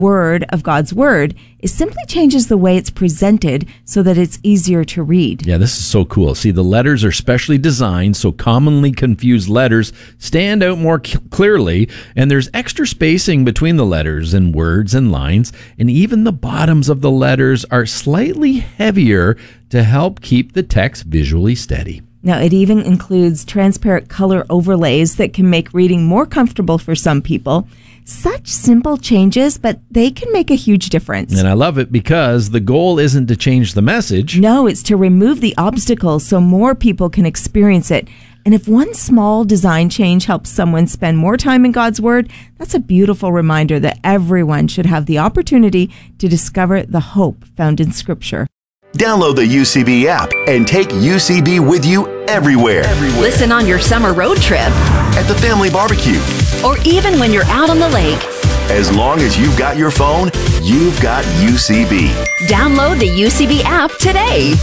word of God's word. It simply changes the way it's presented so that it's easier to read. Yeah, this is so cool. See, the letters are specially designed so commonly confused letters stand out more clearly, and there's extra spacing between the letters and words and lines, and even the bottoms of the letters are slightly heavier to help keep the text visually steady. Now, it even includes transparent color overlays that can make reading more comfortable for some people. Such simple changes, but they can make a huge difference. And I love it because the goal isn't to change the message. No, it's to remove the obstacles so more people can experience it. And if one small design change helps someone spend more time in God's Word, that's a beautiful reminder that everyone should have the opportunity to discover the hope found in Scripture. Download the UCB app and take UCB with you everywhere. Listen on your summer road trip. At the family barbecue. Or even when you're out on the lake. As long as you've got your phone, you've got UCB. Download the UCB app today.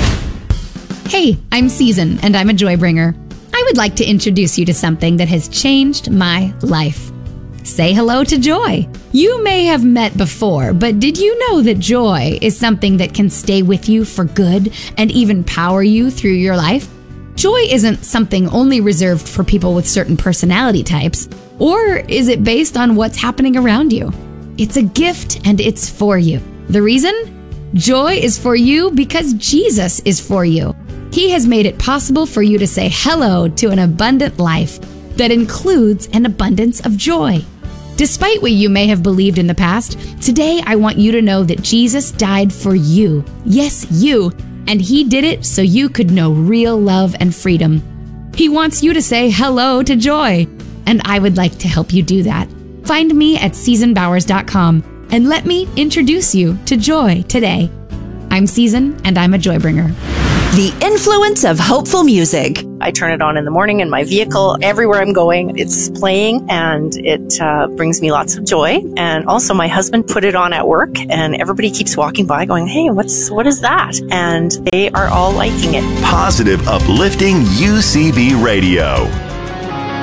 Hey, I'm Season, and I'm a joy bringer. I would like to introduce you to something that has changed my life. Say hello to joy. You may have met before, but did you know that joy is something that can stay with you for good and even power you through your life? Joy isn't something only reserved for people with certain personality types, or is it based on what's happening around you? It's a gift and it's for you. The reason? Joy is for you because Jesus is for you. He has made it possible for you to say hello to an abundant life that includes an abundance of joy. Despite what you may have believed in the past, today I want you to know that Jesus died for you. Yes, you. And He did it so you could know real love and freedom. He wants you to say hello to joy. And I would like to help you do that. Find me at SeasonBowers.com and let me introduce you to joy today. I'm Season, and I'm a joy bringer. The influence of hopeful music. I turn it on in the morning in my vehicle. Everywhere I'm going, it's playing, and it brings me lots of joy. And also my husband put it on at work, and everybody keeps walking by going, hey, what is that? And they are all liking it. Positive, uplifting UCB Radio.